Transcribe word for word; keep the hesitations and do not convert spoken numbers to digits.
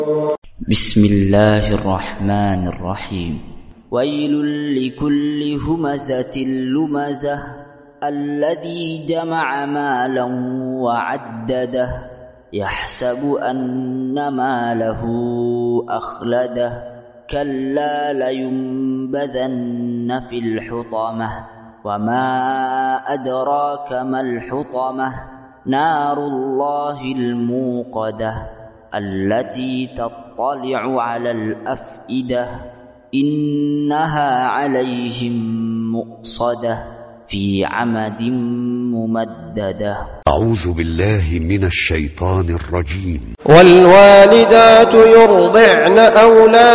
بسم الله الرحمن الرحيم. ويل لكل همزة لمزة الذي جمع مالا وعدده يحسب أن ماله أخلده كلا لينبذن في الحطمة وما أدراك ما الحطمة نار الله الموقدة التي تطلع على الأفئدة إنها عليهم مؤصدة في عمد ممددة. أعوذ بالله من الشيطان الرجيم. والوالدات يرضعن أولادهن